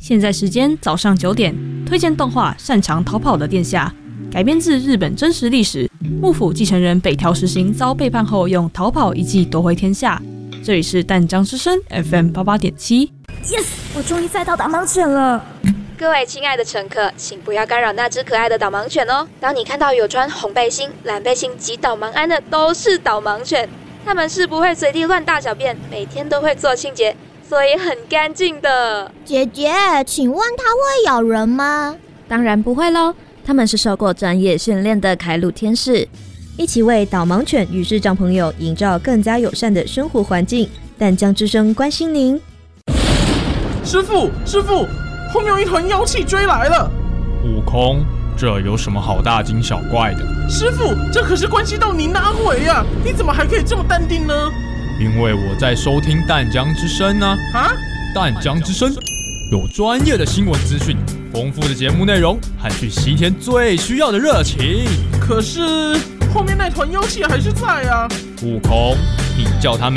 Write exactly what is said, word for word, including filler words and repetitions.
现在时间早上九点，推荐动画《擅长逃跑的殿下》，改编自日本真实历史。幕府继承人北条时行遭背叛后，用逃跑一计夺回天下。这里是淡江之声 F M 八八点七。 Yes， 我终于载到导盲犬了。 各位亲爱的乘客，请不要干扰那只可爱的导盲犬哦。当你看到有穿红背心、蓝背心及导盲鞍的，都是导盲犬。它们是不会随地乱大小便，每天都会做清洁，所以很干净的。 姐姐，请问它会咬人吗？ 当然不会咯，它们是受过专业训练的开路天使，一起为导盲犬与视障朋友营造更加友善的生活环境。淡江之声关心您。 师父，师父，后面有一团妖气追来了。 悟空，这有什么好大惊小怪的？ 师父，这可是关系到您的安危啊！你怎么还可以这么淡定呢？ 因为我在收听淡江之声啊！ 啊， 淡江之声有专业的新闻资讯，丰富的节目内容和去西天最需要的热情。 可是后面那团妖气还是在啊！ 悟空，你叫他们